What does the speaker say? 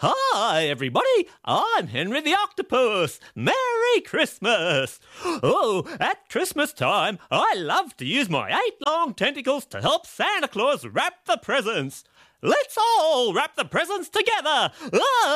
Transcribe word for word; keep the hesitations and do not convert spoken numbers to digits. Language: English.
Hi, everybody. I'm Henry the Octopus. Merry Christmas. Oh, at Christmas time, I love to use my eight long tentacles to help Santa Claus wrap the presents. Let's all wrap the presents together. Ah!